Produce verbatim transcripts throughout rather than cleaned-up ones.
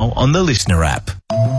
now on the Listener app.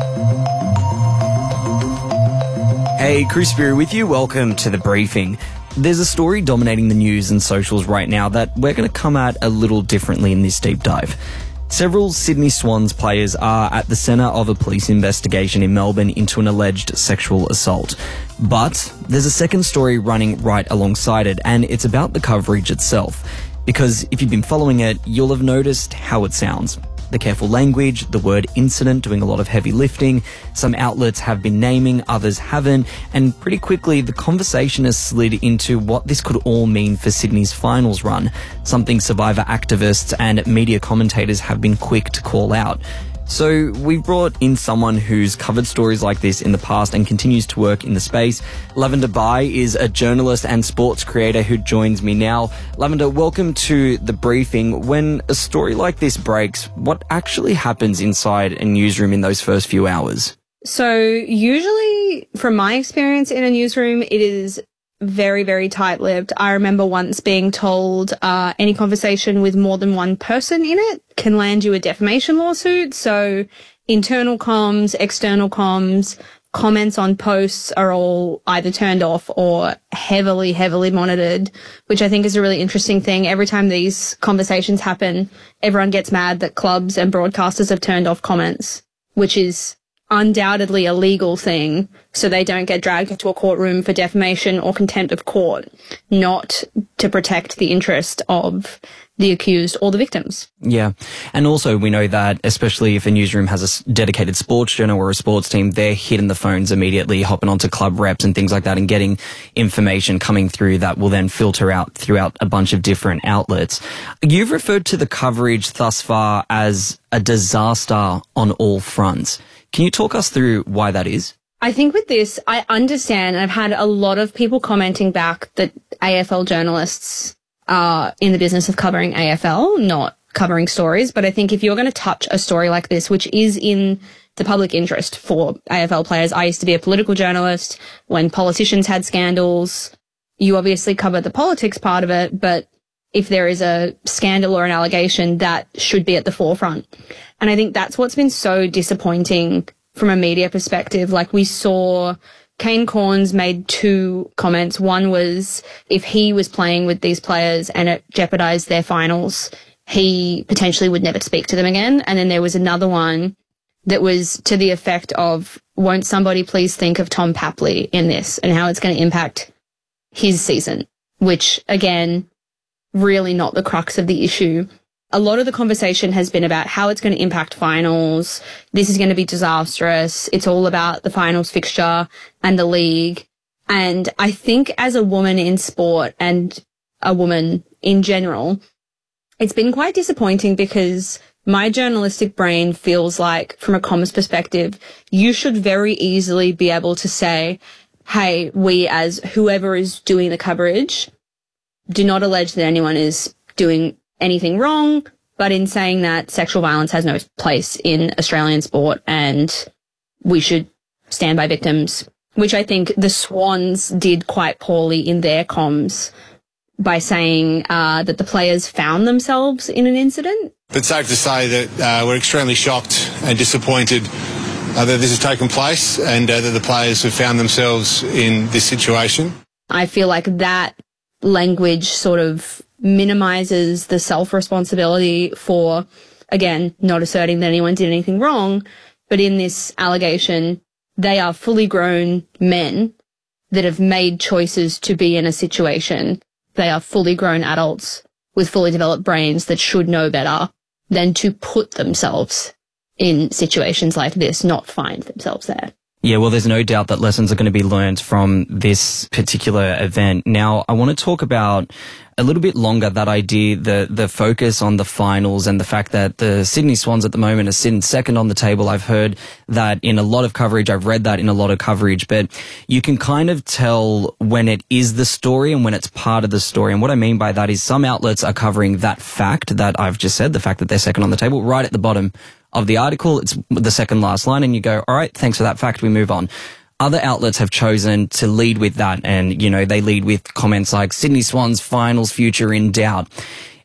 Hey, Chris Speary with you. Welcome to The Briefing. There's a story dominating the news and socials right now that we're going to come at a little differently in this deep dive. Several Sydney Swans players are at the centre of a police investigation in Melbourne into an alleged sexual assault. But there's a second story running right alongside it, and it's about the coverage itself. Because if you've been following it, you'll have noticed how it sounds. The careful language, the word incident doing a lot of heavy lifting. Some outlets have been naming, others haven't. And pretty quickly, the conversation has slid into what this could all mean for Sydney's finals run. Something survivor activists and media commentators have been quick to call out. So we've brought in someone who's covered stories like this in the past and continues to work in the space. Lavender Bai is a journalist and sports creator who joins me now. Lavender, welcome to The Briefing. When a story like this breaks, what actually happens inside a newsroom in those first few hours? So usually, from my experience in a newsroom, it is very, very tight-lipped. I remember once being told uh, any conversation with more than one person in it can land you a defamation lawsuit. So internal comms, external comms, comments on posts are all either turned off or heavily, heavily monitored, which I think is a really interesting thing. Every time these conversations happen, everyone gets mad that clubs and broadcasters have turned off comments, which is undoubtedly a legal thing, so they don't get dragged into a courtroom for defamation or contempt of court, not to protect the interest of the accused or the victims. Yeah. And also we know that, especially if a newsroom has a s- dedicated sports journal or a sports team, they're hitting the phones immediately, hopping onto club reps and things like that and getting information coming through that will then filter out throughout a bunch of different outlets. You've referred to the coverage thus far as a disaster on all fronts. Can you talk us through why that is? I think with this, I understand, and I've had a lot of people commenting back that A F L journalists are in the business of covering A F L, not covering stories. But I think if you're going to touch a story like this, which is in the public interest for A F L players, I used to be a political journalist. When politicians had scandals, you obviously cover the politics part of it, but if there is a scandal or an allegation, that should be at the forefront. And I think that's what's been so disappointing from a media perspective. Like, we saw Kane Cornes made two comments. One was if he was playing with these players and it jeopardized their finals, he potentially would never speak to them again. And then there was another one that was to the effect of, won't somebody please think of Tom Papley in this and how it's going to impact his season, which, again, really not the crux of the issue. A lot of the conversation has been about how it's going to impact finals. This is going to be disastrous. It's all about the finals fixture and the league. And I think as a woman in sport and a woman in general, it's been quite disappointing because my journalistic brain feels like, from a comms perspective, you should very easily be able to say, hey, we as whoever is doing the coverage do not allege that anyone is doing anything wrong, but in saying that, sexual violence has no place in Australian sport and we should stand by victims, which I think the Swans did quite poorly in their comms by saying uh, that the players found themselves in an incident. But safe to say that uh, we're extremely shocked and disappointed uh, that this has taken place and uh, that the players have found themselves in this situation. I feel like that language sort of minimizes the self-responsibility for, again, not asserting that anyone did anything wrong, but in this allegation, they are fully grown men that have made choices to be in a situation. They are fully grown adults with fully developed brains that should know better than to put themselves in situations like this, not find themselves there. Yeah, well, there's no doubt that lessons are going to be learned from this particular event. Now, I want to talk about a little bit longer that idea, the the focus on the finals and the fact that the Sydney Swans at the moment are sitting second on the table. I've heard that in a lot of coverage. I've read that in a lot of coverage, but you can kind of tell when it is the story and when it's part of the story. And what I mean by that is some outlets are covering that fact that I've just said, the fact that they're second on the table, right at the bottom of the article. It's the second last line and you go, all right, thanks for that fact. We move on. Other outlets have chosen to lead with that and, you know, they lead with comments like Sydney Swans finals future in doubt.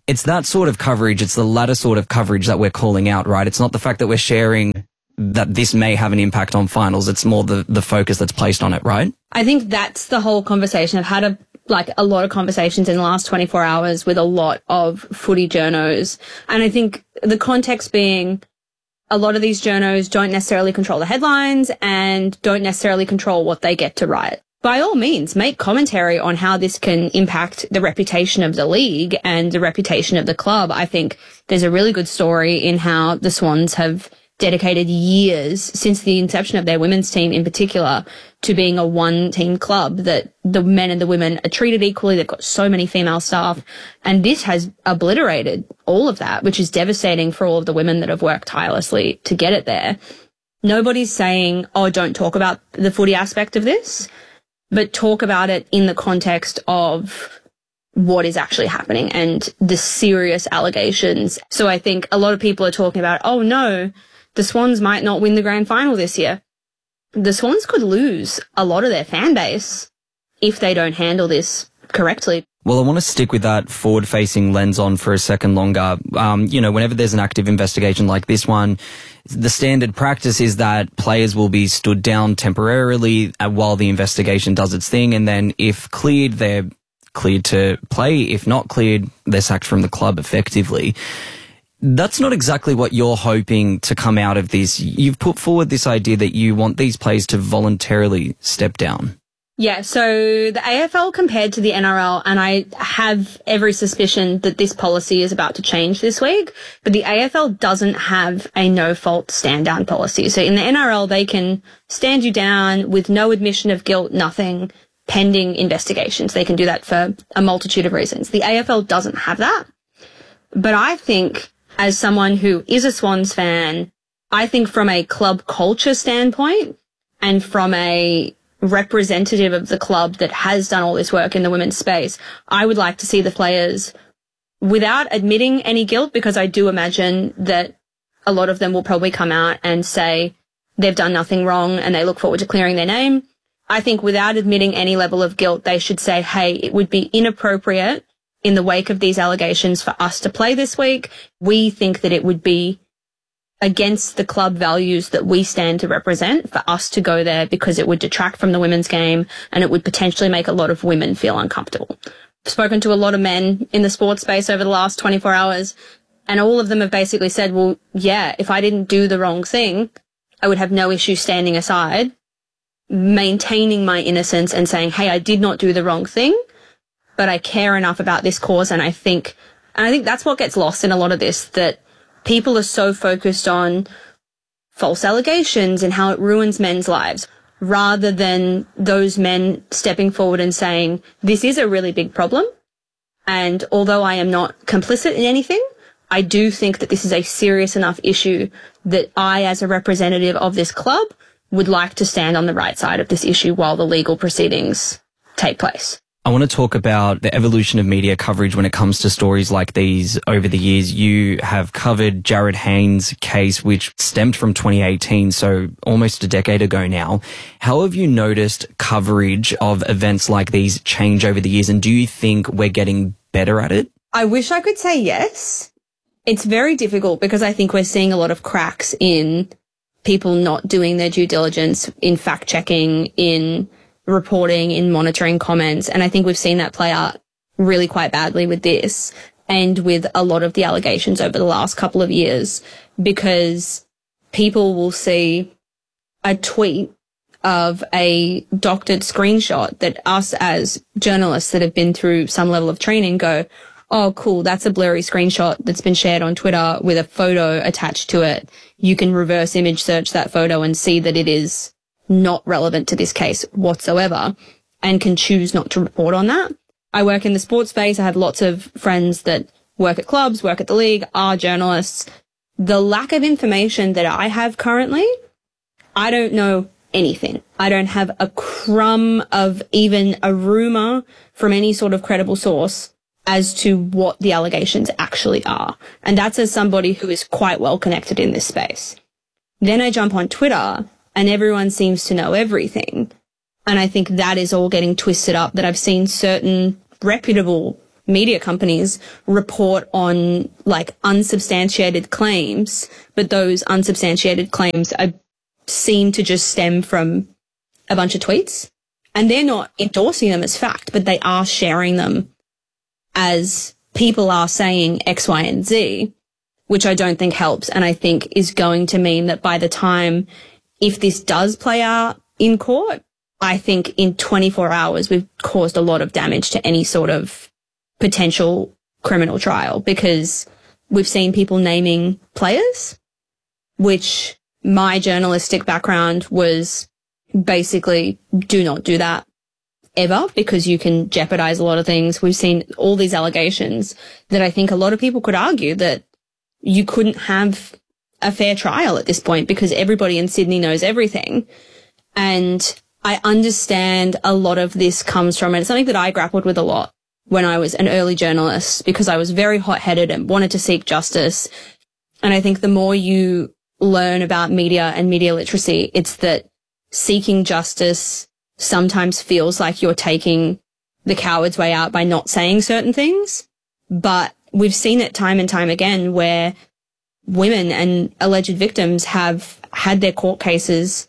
It's that sort of coverage, it's the latter sort of coverage that we're calling out, right? It's not the fact that we're sharing that this may have an impact on finals. It's more the, the focus that's placed on it, right? I think that's the whole conversation. I've had a like a lot of conversations in the last twenty-four hours with a lot of footy journos. And I think the context being a lot of these journos don't necessarily control the headlines and don't necessarily control what they get to write. By all means, make commentary on how this can impact the reputation of the league and the reputation of the club. I think there's a really good story in how the Swans have dedicated years since the inception of their women's team in particular to being a one-team club, that the men and the women are treated equally. They've got so many female staff, and this has obliterated all of that, which is devastating for all of the women that have worked tirelessly to get it there. Nobody's saying, oh, don't talk about the footy aspect of this, but talk about it in the context of what is actually happening and the serious allegations. So I think a lot of people are talking about, oh no, the Swans might not win the grand final this year. The Swans could lose a lot of their fan base if they don't handle this correctly. Well, I want to stick with that forward-facing lens on for a second longer. Um, you know, whenever there's an active investigation like this one, the standard practice is that players will be stood down temporarily while the investigation does its thing, and then if cleared, they're cleared to play. If not cleared, they're sacked from the club effectively. That's not exactly what you're hoping to come out of this. You've put forward this idea that you want these players to voluntarily step down. Yeah, so the A F L compared to the N R L, and I have every suspicion that this policy is about to change this week, but the A F L doesn't have a no-fault stand-down policy. So in the N R L, they can stand you down with no admission of guilt, nothing, pending investigations. They can do that for a multitude of reasons. The A F L doesn't have that. But I think, as someone who is a Swans fan, I think from a club culture standpoint and from a representative of the club that has done all this work in the women's space, I would like to see the players, without admitting any guilt, because I do imagine that a lot of them will probably come out and say they've done nothing wrong and they look forward to clearing their name. I think without admitting any level of guilt, they should say, hey, it would be inappropriate in the wake of these allegations for us to play this week. We think that it would be against the club values that we stand to represent for us to go there, because it would detract from the women's game and it would potentially make a lot of women feel uncomfortable. I've spoken to a lot of men in the sports space over the last twenty-four hours, and all of them have basically said, well, yeah, if I didn't do the wrong thing, I would have no issue standing aside, maintaining my innocence and saying, hey, I did not do the wrong thing, but I care enough about this cause. And I think, and I think that's what gets lost in a lot of this, that people are so focused on false allegations and how it ruins men's lives, rather than those men stepping forward and saying, this is a really big problem. And although I am not complicit in anything, I do think that this is a serious enough issue that I, as a representative of this club, would like to stand on the right side of this issue while the legal proceedings take place. I want to talk about the evolution of media coverage when it comes to stories like these over the years. You have covered Jared Haynes' case, which stemmed from twenty eighteen, so almost a decade ago now. How have you noticed coverage of events like these change over the years, and do you think we're getting better at it? I wish I could say yes. It's very difficult because I think we're seeing a lot of cracks in people not doing their due diligence, in fact-checking, in reporting, in monitoring comments. And I think we've seen that play out really quite badly with this and with a lot of the allegations over the last couple of years, because people will see a tweet of a doctored screenshot that us as journalists that have been through some level of training go, oh, cool, that's a blurry screenshot that's been shared on Twitter with a photo attached to it. You can reverse image search that photo and see that it is not relevant to this case whatsoever, and can choose not to report on that. I work in the sports space. I have lots of friends that work at clubs, work at the league, are journalists. The lack of information that I have currently, I don't know anything. I don't have a crumb of even a rumor from any sort of credible source as to what the allegations actually are. And that's as somebody who is quite well connected in this space. Then I jump on Twitter and everyone seems to know everything. And I think that is all getting twisted up, that I've seen certain reputable media companies report on like unsubstantiated claims, but those unsubstantiated claims are seem to just stem from a bunch of tweets, and they're not endorsing them as fact, but they are sharing them as people are saying X, Y, and Z, which I don't think helps. And I think is going to mean that by the time, if this does play out in court, I think in twenty-four hours, we've caused a lot of damage to any sort of potential criminal trial, because we've seen people naming players, which my journalistic background was basically do not do that ever, because you can jeopardize a lot of things. We've seen all these allegations that I think a lot of people could argue that you couldn't have a fair trial at this point because everybody in Sydney knows everything. And I understand a lot of this comes from, and it's something that I grappled with a lot when I was an early journalist, because I was very hot-headed and wanted to seek justice. And I think the more you learn about media and media literacy, it's that seeking justice sometimes feels like you're taking the coward's way out by not saying certain things. But we've seen it time and time again where women and alleged victims have had their court cases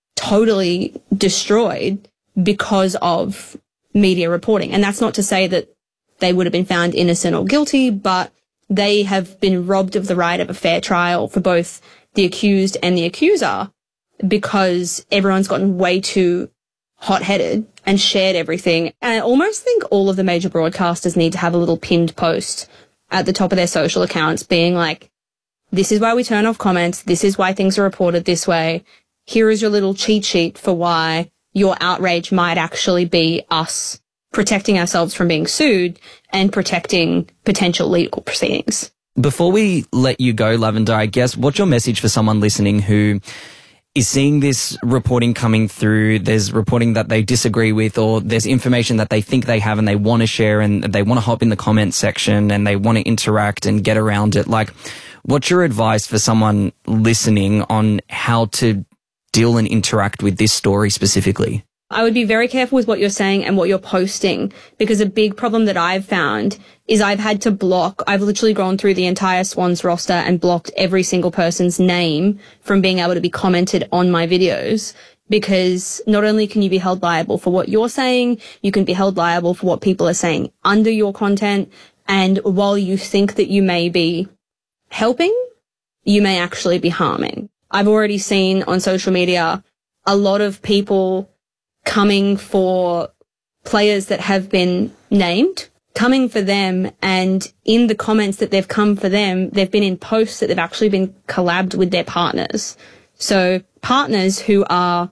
totally destroyed because of media reporting. And that's not to say that they would have been found innocent or guilty, but they have been robbed of the right of a fair trial for both the accused and the accuser because everyone's gotten way too hot-headed and shared everything. And I almost think all of the major broadcasters need to have a little pinned post at the top of their social accounts being like, this is why we turn off comments. This is why things are reported this way. Here is your little cheat sheet for why your outrage might actually be us protecting ourselves from being sued and protecting potential legal proceedings. Before we let you go, Lavender, I guess, what's your message for someone listening who is seeing this reporting coming through? There's reporting that they disagree with, or there's information that they think they have and they want to share and they want to hop in the comments section and they want to interact and get around it. Like, what's your advice for someone listening on how to deal and interact with this story specifically? I would be very careful with what you're saying and what you're posting, because a big problem that I've found is I've had to block, I've literally gone through the entire Swans roster and blocked every single person's name from being able to be commented on my videos, because not only can you be held liable for what you're saying, you can be held liable for what people are saying under your content. And while you think that you may be helping, you may actually be harming. I've already seen on social media a lot of people coming for players that have been named, coming for them, and in the comments that they've come for them, they've been in posts that they've actually been collabed with their partners. So partners who are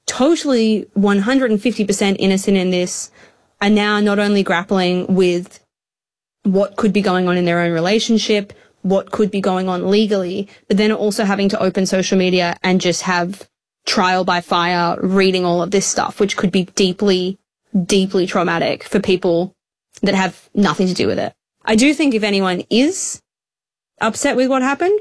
totally one hundred fifty percent innocent in this are now not only grappling with what could be going on in their own relationship, what could be going on legally, but then also having to open social media and just have trial by fire, reading all of this stuff, which could be deeply, deeply traumatic for people that have nothing to do with it. I do think if anyone is upset with what happened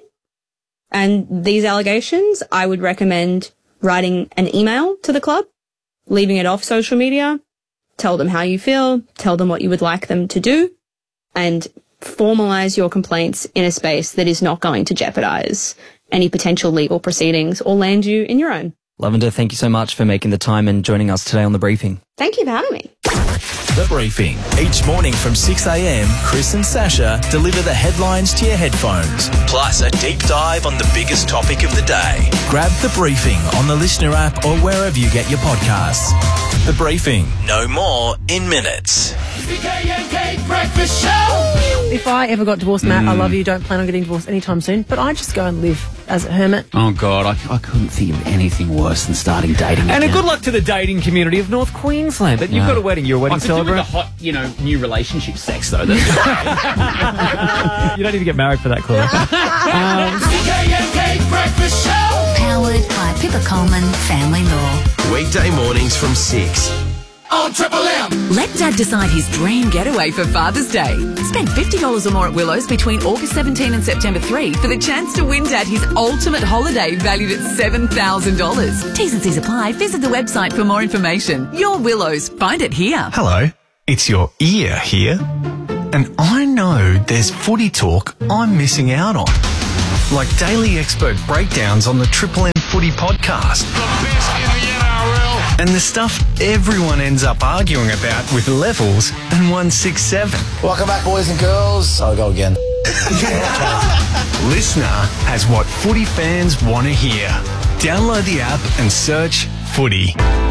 and these allegations, I would recommend writing an email to the club, leaving it off social media, tell them how you feel, tell them what you would like them to do, and formalize your complaints in a space that is not going to jeopardize any potential legal proceedings or land you in your own. Lavender, thank you so much for making the time and joining us today on The Briefing. Thank you for having me. The Briefing. Each morning from six a.m, Chris and Sasha deliver the headlines to your headphones, plus a deep dive on the biggest topic of the day. Grab The Briefing on the Listener app or wherever you get your podcasts. The Briefing. No more in minutes. The K M K Breakfast Show. If I ever got divorced, Matt, mm. I love you, don't plan on getting divorced anytime soon, but I just go and live as a hermit. Oh, God, I, I couldn't think of anything worse than starting dating And again. a good luck to the dating community of North Queensland. But you've No. got a wedding, you're a wedding I could celebrant. do with the hot, you know, new relationship sex, though. That's You don't need to get married for that, Claire. um, The K M K Breakfast Show. Powered by Pippa Coleman Family Law. Weekday mornings from six. On Triple M. Let Dad decide his dream getaway for Father's Day. Spend fifty dollars or more at Willows between August seventeenth and September third for the chance to win Dad his ultimate holiday valued at seven thousand dollars. T's and C's apply. Visit the website for more information. Your Willows. Find it here. Hello, it's your ear here. And I know there's footy talk I'm missing out on. Like daily expert breakdowns on the Triple M Footy podcast. The best in the N R L. And the stuff everyone ends up arguing about with Levels and one sixty-seven. Welcome back, boys and girls. I'll go again. Listener has what footy fans want to hear. Download the app and search Footy.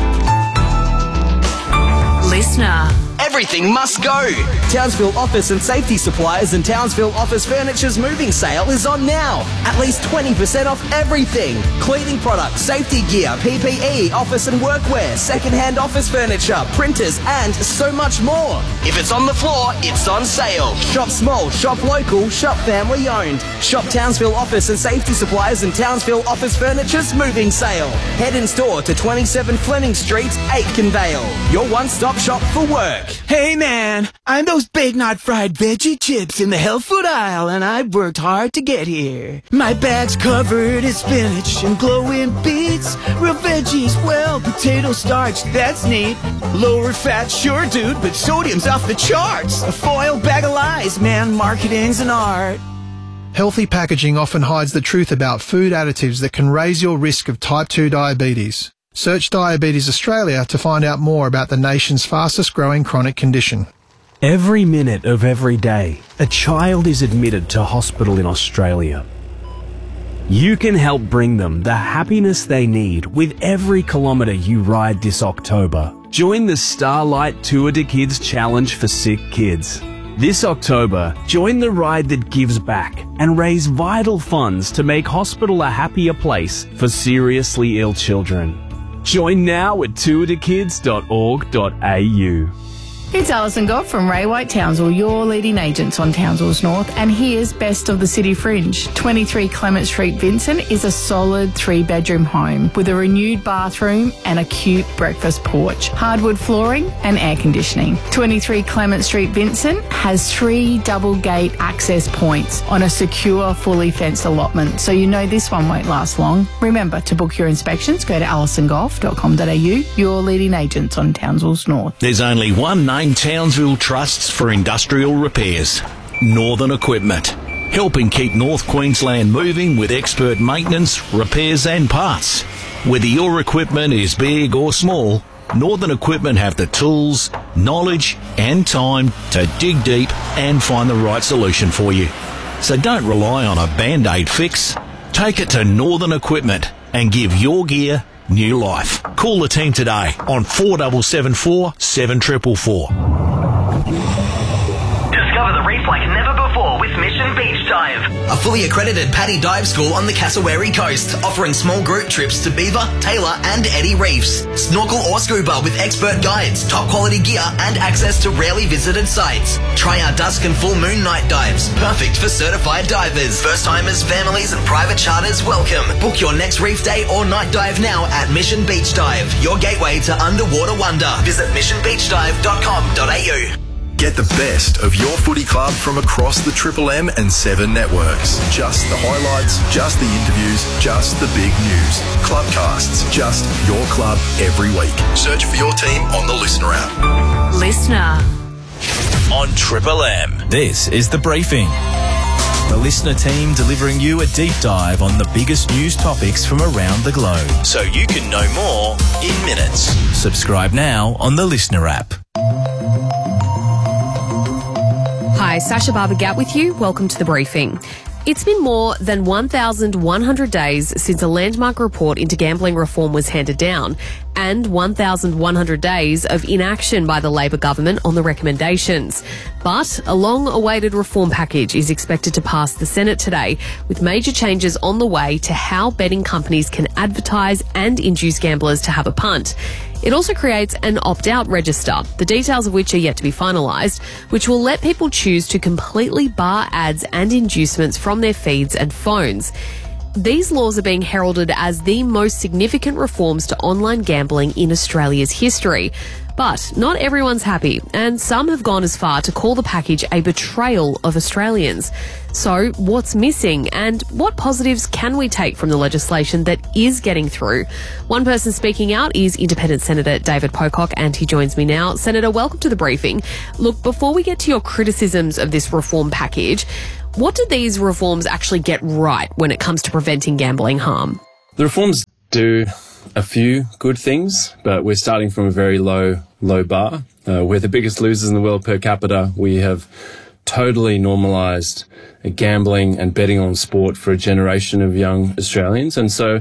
Listener. Everything must go. Townsville Office and Safety Supplies and Townsville Office Furniture's moving sale is on now. At least twenty percent off everything. Cleaning products, safety gear, P P E, office and workwear, second-hand office furniture, printers, and so much more. If it's on the floor, it's on sale. Shop small, shop local, shop family owned. Shop Townsville Office and Safety Supplies and Townsville Office Furniture's moving sale. Head in store to twenty-seven Fleming Street, Aitken Vale. Your one-stop shop for work. Hey man, I'm those Big Knot fried veggie chips in the health food aisle, and I worked hard to get here. My bag's covered in spinach and glowing beets, real veggies, well, potato starch, that's neat. Lower fat, sure dude, but sodium's off the charts. A foil bag of lies, man, marketing's an art. Healthy packaging often hides the truth about food additives that can raise your risk of type two diabetes. Search Diabetes Australia to find out more about the nation's fastest growing chronic condition. Every minute of every day, a child is admitted to hospital in Australia. You can help bring them the happiness they need with every kilometre you ride this October. Join the Starlight Tour de Kids Challenge for sick kids. This October, join the ride that gives back and raise vital funds to make hospital a happier place for seriously ill children. Join now at tour de kids dot org dot a u. It's Alison Gott from Ray White Townsville, your leading agents on Townsville's North, and here's Best of the City Fringe. twenty-three Clement Street, Vincent is a solid three-bedroom home with a renewed bathroom and a cute breakfast porch, hardwood flooring and air conditioning. twenty-three Clement Street, Vincent has three double-gate access points on a secure, fully fenced allotment, so you know this one won't last long. Remember, to book your inspections, go to alison golf dot com dot a u, your leading agents on Townsville's North. There's only one name Townsville trusts for industrial repairs: Northern Equipment. Helping keep North Queensland moving with expert maintenance, repairs and parts. Whether your equipment is big or small, Northern Equipment have the tools, knowledge and time to dig deep and find the right solution for you. So don't rely on a Band-Aid fix. Take it to Northern Equipment and give your gear new life. Call the team today on four seven seven four, seven four four four. Discover the reef like never before with Mission Beach Dive. A fully accredited PADI dive school on the Cassowary coast, offering small group trips to Beaver, Taylor and Eddie Reefs. Snorkel or scuba with expert guides, top quality gear and access to rarely visited sites. Try our dusk and full moon night dives, perfect for certified divers. First timers, families and private charters welcome. Book your next reef day or night dive now at Mission Beach Dive, your gateway to underwater wonder. Visit mission beach dive dot com dot a u. Get the best of your footy club from across the Triple M and Seven networks. Just the highlights, just the interviews, just the big news. Clubcasts, just your club every week. Search for your team on the Listener app. Listener. On Triple M, this is The Briefing. The Listener team delivering you a deep dive on the biggest news topics from around the globe, so you can know more in minutes. Subscribe now on the Listener app. Hi, Sasha Barber-Gatt with you. Welcome to The Briefing. It's been more than one thousand one hundred days since a landmark report into gambling reform was handed down, and one thousand one hundred days of inaction by the Labor government on the recommendations. But a long-awaited reform package is expected to pass the Senate today, with major changes on the way to how betting companies can advertise and induce gamblers to have a punt. It also creates an opt-out register, the details of which are yet to be finalised, which will let people choose to completely bar ads and inducements from their feeds and phones. these laws are being heralded as the most significant reforms to online gambling in Australia's history. But not everyone's happy, and some have gone as far to call the package a betrayal of Australians. So what's missing, and what positives can we take from the legislation that is getting through? One person speaking out is Independent Senator David Pocock, and he joins me now. Senator, welcome to the briefing. Look, before we get to your criticisms of this reform package, what do these reforms actually get right when it comes to preventing gambling harm? The reforms do a few good things, but we're starting from a very low, low bar. Uh, we're the biggest losers in the world per capita. We have totally normalised gambling and betting on sport for a generation of young Australians. And so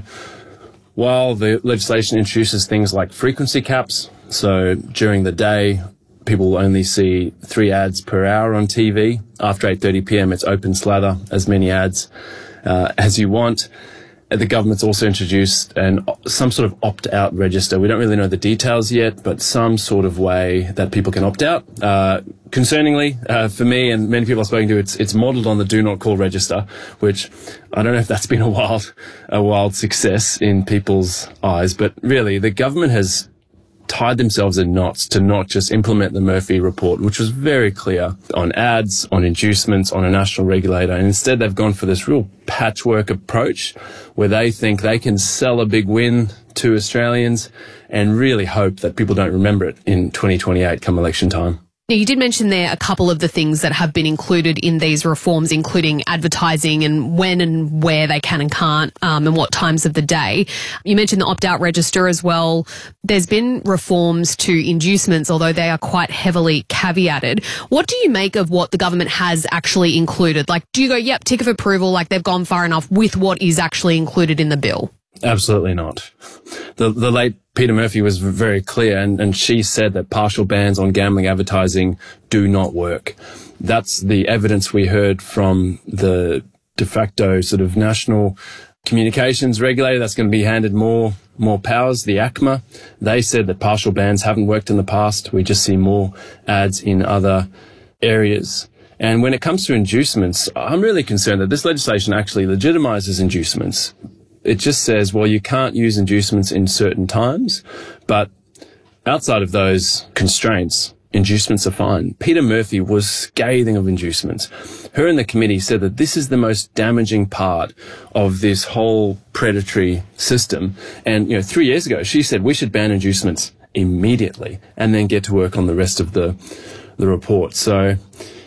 while the legislation introduces things like frequency caps, so during the day, people will only see three ads per hour on T V. After eight thirty p m, it's open slather, as many ads uh, as you want. The government's also introduced an, some sort of opt-out register. We don't really know the details yet, but some sort of way that people can opt out. Uh, concerningly, uh, for me and many people I've spoken to, it's, it's modelled on the Do Not Call register, which I don't know if that's been a wild, a wild success in people's eyes, but really the government has tied themselves in knots to not just implement the Murphy report, which was very clear on ads, on inducements, on a national regulator. And instead, they've gone for this real patchwork approach where they think they can sell a big win to Australians and really hope that people don't remember it in twenty twenty-eight come election time. Now, you did mention there a couple of the things that have been included in these reforms, including advertising and when and where they can and can't, um, and what times of the day. You mentioned the opt-out register as well. There's been reforms to inducements, although they are quite heavily caveated. What do you make of what the government has actually included? Like, do you go, yep, tick of approval, like they've gone far enough with what is actually included in the bill? Absolutely not. The, the late Peter Murphy was very clear, and, and she said that partial bans on gambling advertising do not work. That's the evidence we heard from the de facto sort of national communications regulator that's going to be handed more more powers, the A C M A. They said that partial bans haven't worked in the past. We just see more ads in other areas. And when it comes to inducements, I'm really concerned that this legislation actually legitimizes inducements. It just says, well, you can't use inducements in certain times, but outside of those constraints, inducements are fine. Peter Murphy was scathing of inducements. Her and the committee said that this is the most damaging part of this whole predatory system. And, you know, three years ago, she said we should ban inducements immediately and then get to work on the rest of the, the report. So,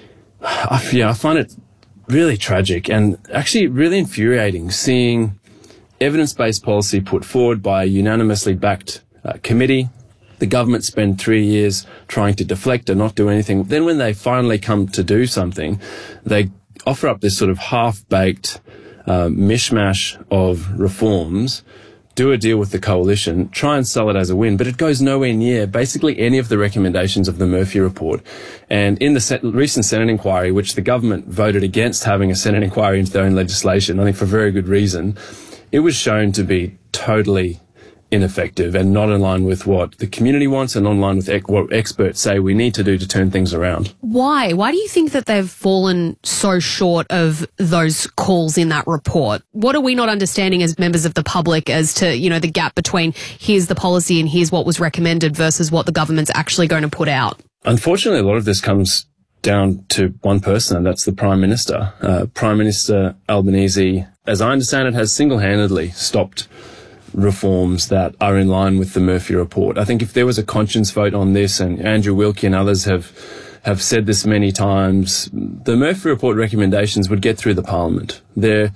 I, yeah, I find it really tragic and actually really infuriating seeing evidence-based policy put forward by a unanimously backed uh, committee. The government spent three years trying to deflect and not do anything. Then when they finally come to do something, they offer up this sort of half-baked uh, mishmash of reforms, do a deal with the coalition, try and sell it as a win, but it goes nowhere near basically any of the recommendations of the Murphy report. And in the se- recent Senate inquiry, which the government voted against having a Senate inquiry into their own legislation, I think for very good reason, it was shown to be totally ineffective and not in line with what the community wants and not in line with ec- what experts say we need to do to turn things around. Why? Why do you think that they've fallen so short of those calls in that report? What are we not understanding as members of the public as to, you know, the gap between here's the policy and here's what was recommended versus what the government's actually going to put out? Unfortunately, a lot of this comes down to one person, and that's the Prime Minister. Uh, Prime Minister Albanese, as I understand it, has single-handedly stopped reforms that are in line with the Murphy report. I think if there was a conscience vote on this, and Andrew Wilkie and others have have said this many times, the Murphy report recommendations would get through the Parliament. There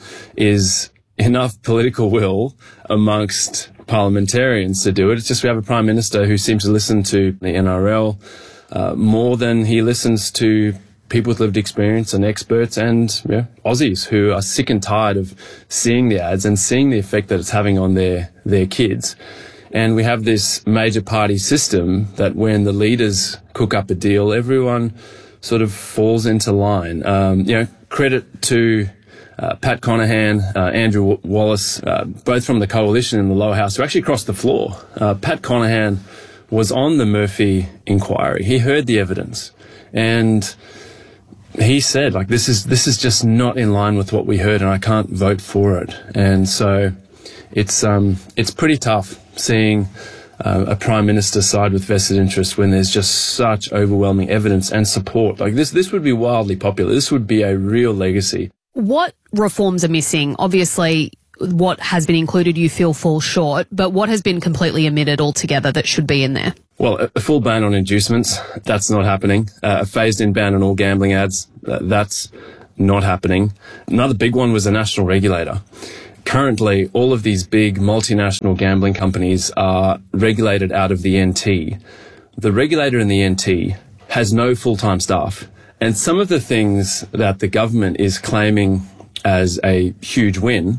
is enough political will amongst parliamentarians to do it. It's just we have a Prime Minister who seems to listen to the N R L uh, more than he listens to people with lived experience and experts and you know, Aussies who are sick and tired of seeing the ads and seeing the effect that it's having on their, their kids. And we have this major party system that when the leaders cook up a deal, everyone sort of falls into line. Um, you know, credit to uh, Pat Conahan, uh, Andrew w- Wallace, uh, both from the coalition and the lower house, who actually crossed the floor. Uh, Pat Conahan was on the Murphy inquiry. He heard the evidence. And he said, like, this is this is just not in line with what we heard, and I can't vote for it. And so it's um it's pretty tough seeing uh, a prime minister side with vested interest when there's just such overwhelming evidence and support. Like this, this would be wildly popular. This would be a real legacy. What reforms are missing? Obviously, what has been included you feel falls short, but what has been completely omitted altogether that should be in there? Well, a full ban on inducements, that's not happening. Uh, a phased-in ban on all gambling ads, uh, that's not happening. Another big one was a national regulator. Currently, all of these big multinational gambling companies are regulated out of the N T. The regulator in the N T has no full-time staff. And some of the things that the government is claiming as a huge win,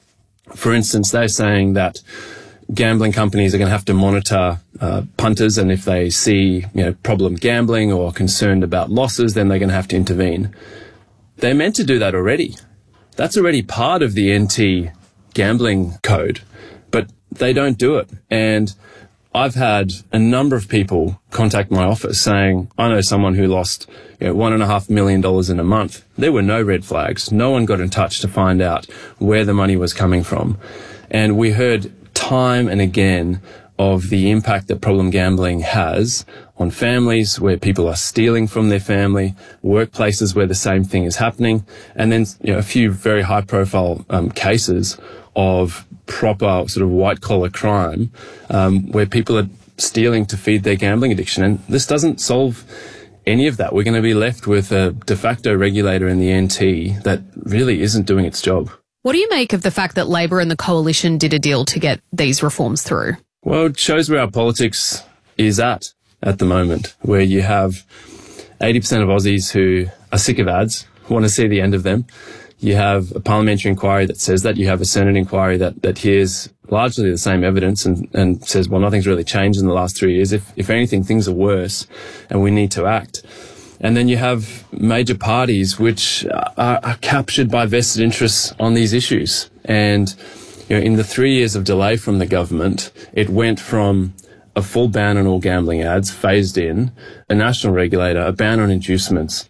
for instance, they're saying that gambling companies are going to have to monitor uh, punters, and if they see, you know, problem gambling or concerned about losses, then they're going to have to intervene. They're meant to do that already. That's already part of the N T gambling code, but they don't do it. And I've had a number of people contact my office saying, I know someone who lost, you know, one and a half million dollars in a month. There were no red flags. No one got in touch to find out where the money was coming from. And we heard time and again of the impact that problem gambling has on families where people are stealing from their family, workplaces where the same thing is happening, and then, you know, a few very high profile um, cases of proper sort of white collar crime um, where people are stealing to feed their gambling addiction. And this doesn't solve any of that. We're going to be left with a de facto regulator in the N T that really isn't doing its job. What do you make of the fact that Labor and the Coalition did a deal to get these reforms through? Well, it shows where our politics is at at the moment, where you have eighty percent of Aussies who are sick of ads, want to see the end of them. You have a parliamentary inquiry that says that. You have a Senate inquiry that, that hears largely the same evidence and, and says, well, nothing's really changed in the last three years. If, if anything, things are worse and we need to act. And then you have major parties which are, are captured by vested interests on these issues. And, you know, in the three years of delay from the government, it went from a full ban on all gambling ads, phased in, a national regulator, a ban on inducements,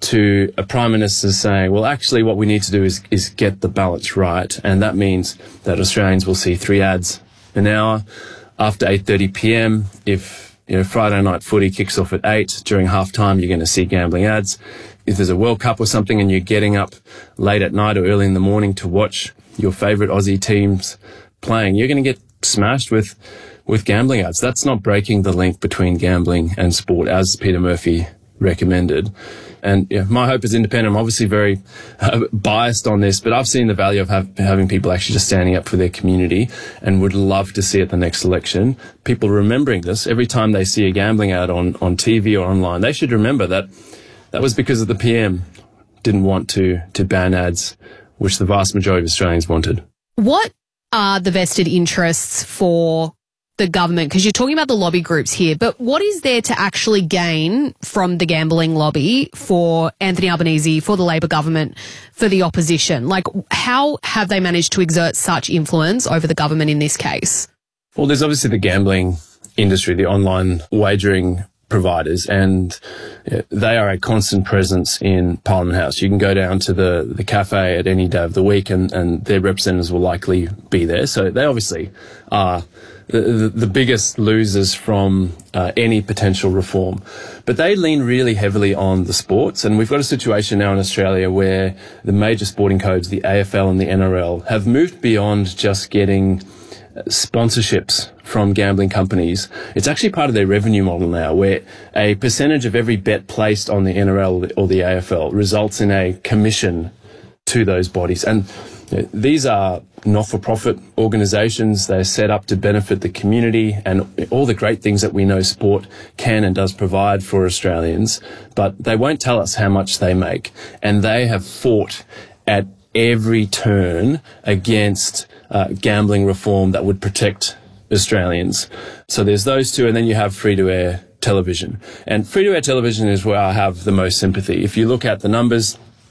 to a prime minister saying, well, actually what we need to do is, is get the balance right. And that means that Australians will see three ads an hour after eight thirty p.m. If, you know, Friday night footy kicks off at eight, during half time, you're going to see gambling ads. If there's a World Cup or something and you're getting up late at night or early in the morning to watch your favourite Aussie teams playing, you're going to get smashed with, with gambling ads. That's not breaking the link between gambling and sport, as Peter Murphy recommended. And yeah, my hope is independent. I'm obviously very uh, biased on this, but I've seen the value of have, having people actually just standing up for their community, and would love to see at the next election people remembering this. Every time they see a gambling ad on, on T V or online, they should remember that that was because of the P M didn't want to, to ban ads, which the vast majority of Australians wanted. What are the vested interests for the government? Because you're talking about the lobby groups here, but what is there to actually gain from the gambling lobby for Anthony Albanese, for the Labor government, for the opposition? Like, how have they managed to exert such influence over the government in this case? Well, there's obviously the gambling industry, the online wagering providers, and they are a constant presence in Parliament House. You can go down to the, the cafe at any day of the week and, and their representatives will likely be there. So they obviously are the, the, the biggest losers from uh, any potential reform. But they lean really heavily on the sports, and we've got a situation now in Australia where the major sporting codes, the A F L and the N R L, have moved beyond just getting sponsorships from gambling companies. It's actually part of their revenue model now, where a percentage of every bet placed on the N R L or the A F L results in a commission to those bodies. And you know, these are not-for-profit organisations. They're set up to benefit the community and all the great things that we know sport can and does provide for Australians, but they won't tell us how much they make. And they have fought at every turn against uh, gambling reform that would protect Australians. So there's those two, and then you have free-to-air television. And free-to-air television is where I have the most sympathy. If you look at the numbers,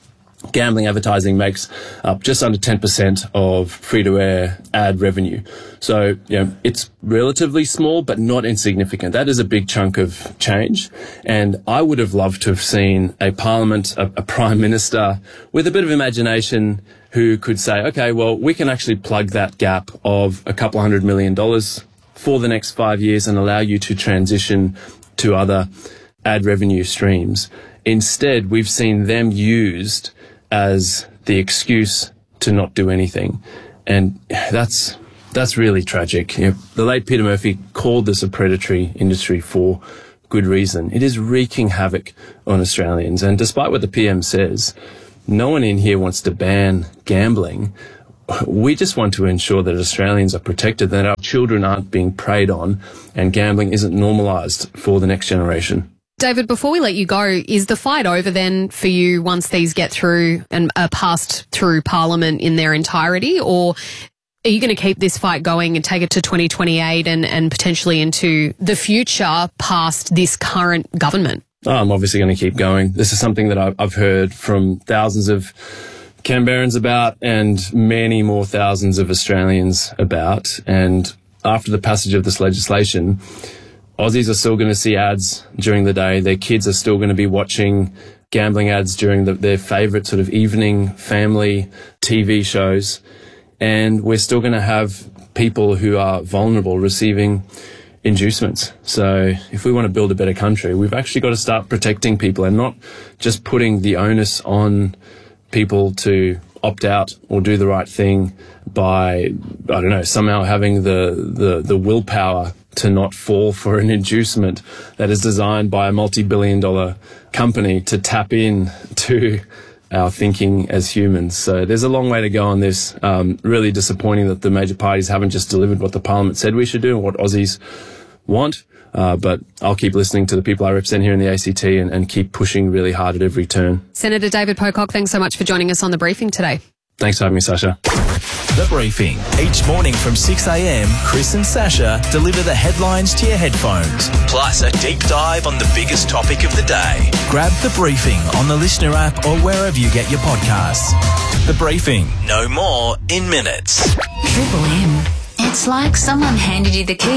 gambling advertising makes up just under ten percent of free-to-air ad revenue. So, you know, it's relatively small, but not insignificant. That is a big chunk of change. And I would have loved to have seen a parliament, a, a prime minister with a bit of imagination who could say, okay, well, we can actually plug that gap of a couple hundred million dollars for the next five years and allow you to transition to other ad revenue streams. Instead, we've seen them used as the excuse to not do anything. And that's that's really tragic. You know, the late Peter Murphy called this a predatory industry for good reason. It is wreaking havoc on Australians. And despite what the P M says, no one in here wants to ban gambling. We just want to ensure that Australians are protected, that our children aren't being preyed on, and gambling isn't normalised for the next generation. David, before we let you go, is the fight over then for you once these get through and are passed through Parliament in their entirety, or are you going to keep this fight going and take it to twenty twenty-eight and, and potentially into the future past this current government? Oh, I'm obviously going to keep going. This is something that I've, I've heard from thousands of Canberrans about and many more thousands of Australians about. And after the passage of this legislation, Aussies are still going to see ads during the day. Their kids are still going to be watching gambling ads during the, their favourite sort of evening family T V shows. And we're still going to have people who are vulnerable receiving inducements. So if we want to build a better country, we've actually got to start protecting people and not just putting the onus on people to opt out or do the right thing by, I don't know, somehow having the, the, the willpower to not fall for an inducement that is designed by a multi-billion dollar company to tap in to our thinking as humans. So there's a long way to go on this. Um, really disappointing that the major parties haven't just delivered what the Parliament said we should do and what Aussies want. Uh, but I'll keep listening to the people I represent here in the A C T and, and keep pushing really hard at every turn. Senator David Pocock, thanks so much for joining us on The Briefing today. Thanks for having me, Sasha. The Briefing. Each morning from six a.m, Chris and Sasha deliver the headlines to your headphones, plus a deep dive on the biggest topic of the day. Grab The Briefing on the Listener app or wherever you get your podcasts. The Briefing. No more in minutes. Triple M. It's like someone handed you the key.